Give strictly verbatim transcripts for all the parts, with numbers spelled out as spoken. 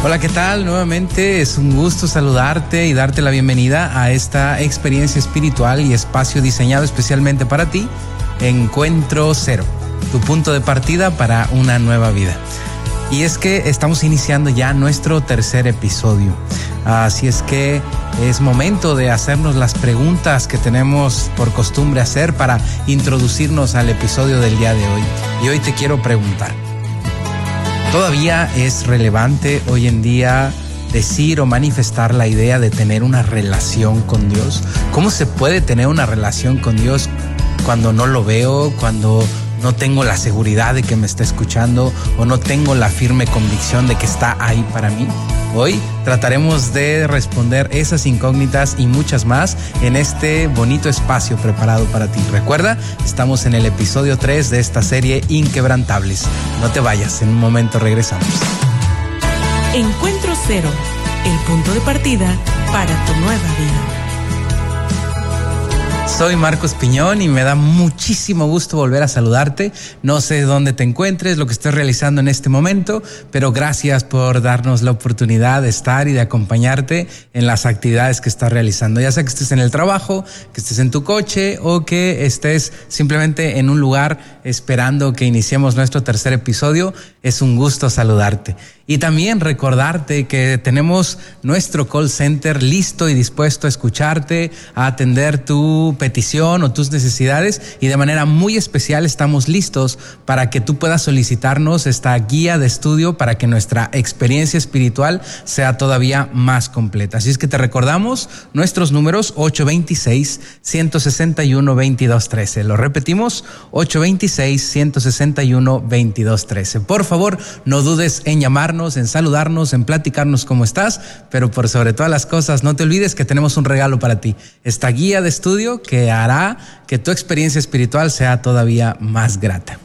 Hola, ¿qué tal? Nuevamente es un gusto saludarte y darte la bienvenida a esta experiencia espiritual y espacio diseñado especialmente para ti, Encuentro Cero, tu punto de partida para una nueva vida. Y es que estamos iniciando ya nuestro tercer episodio, así es que es momento de hacernos las preguntas que tenemos por costumbre hacer para introducirnos al episodio del día de hoy. Y hoy te quiero preguntar, ¿todavía es relevante hoy en día decir o manifestar la idea de tener una relación con Dios? ¿Cómo se puede tener una relación con Dios cuando no lo veo, cuando no tengo la seguridad de que me está escuchando o no tengo la firme convicción de que está ahí para mí? Hoy trataremos de responder esas incógnitas y muchas más en este bonito espacio preparado para ti. Recuerda, estamos en el episodio tres de esta serie Inquebrantables. No te vayas, en un momento regresamos. Encuentro Cero, el punto de partida para tu nueva vida. Soy Marcos Piñón y me da muchísimo gusto volver a saludarte. No sé dónde te encuentres, lo que estés realizando en este momento, pero gracias por darnos la oportunidad de estar y de acompañarte en las actividades que estás realizando. Ya sea que estés en el trabajo, que estés en tu coche o que estés simplemente en un lugar esperando que iniciemos nuestro tercer episodio, es un gusto saludarte. Y también recordarte que tenemos nuestro call center listo y dispuesto a escucharte, a atender tu petición o tus necesidades, y de manera muy especial estamos listos para que tú puedas solicitarnos esta guía de estudio para que nuestra experiencia espiritual sea todavía más completa. Así es que te recordamos nuestros números: ocho dos seis, uno seis uno, dos dos uno tres. Lo repetimos, ocho dos seis, uno seis uno, dos dos uno tres. Por favor, no dudes en llamarnos, en saludarnos, en platicarnos cómo estás, pero por sobre todas las cosas, no te olvides que tenemos un regalo para ti, esta guía de estudio que hará que tu experiencia espiritual sea todavía más grata.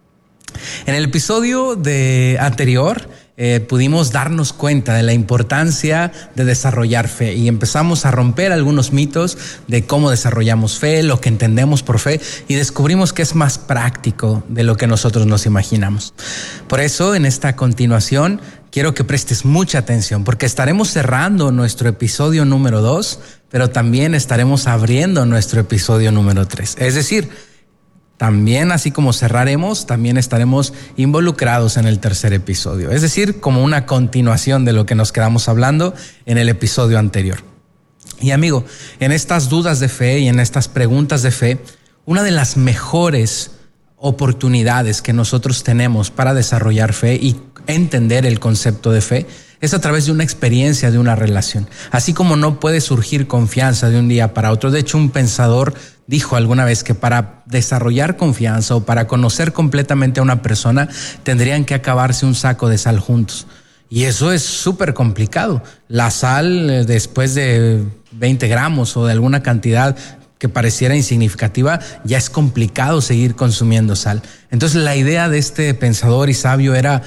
En el episodio de anterior eh, pudimos darnos cuenta de la importancia de desarrollar fe y empezamos a romper algunos mitos de cómo desarrollamos fe, lo que entendemos por fe, y descubrimos que es más práctico de lo que nosotros nos imaginamos. Por eso, en esta continuación, quiero que prestes mucha atención porque estaremos cerrando nuestro episodio número dos, pero también estaremos abriendo nuestro episodio número tres. Es decir, también, así como cerraremos, también estaremos involucrados en el tercer episodio. Es decir, como una continuación de lo que nos quedamos hablando en el episodio anterior. Y amigo, en estas dudas de fe y en estas preguntas de fe, una de las mejores oportunidades que nosotros tenemos para desarrollar fe y entender el concepto de fe es a través de una experiencia, de una relación. Así como no puede surgir confianza de un día para otro. De hecho, un pensador dijo alguna vez que para desarrollar confianza o para conocer completamente a una persona tendrían que acabarse un saco de sal juntos. Y eso es súper complicado. La sal, después de veinte gramos o de alguna cantidad que pareciera insignificativa, ya es complicado seguir consumiendo sal. Entonces la idea de este pensador y sabio era: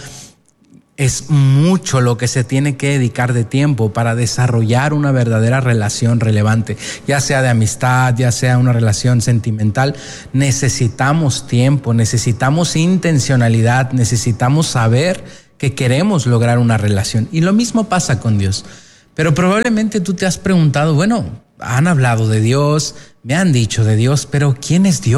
es mucho lo que se tiene que dedicar de tiempo para desarrollar una verdadera relación relevante, ya sea de amistad, ya sea una relación sentimental. Necesitamos tiempo, necesitamos intencionalidad, necesitamos saber que queremos lograr una relación. Y lo mismo pasa con Dios. Pero probablemente tú te has preguntado, bueno, han hablado de Dios, me han dicho de Dios, pero ¿quién es Dios?